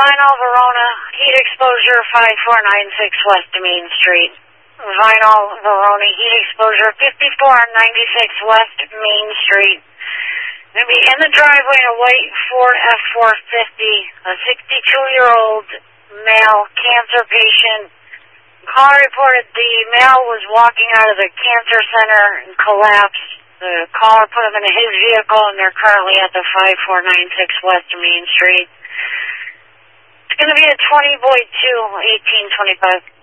Vinyl, Verona, heat exposure 5496 West Main Street. Vinyl, Verona, heat exposure 5496 West Main Street. Going to be in the driveway, a white Ford F-450, a 62-year-old male cancer patient. Call reported the male was walking out of the cancer center and collapsed. The caller put him in his vehicle, and they're currently at the 5496 West Main Street. It's going to be a 20 boy 2, 1825.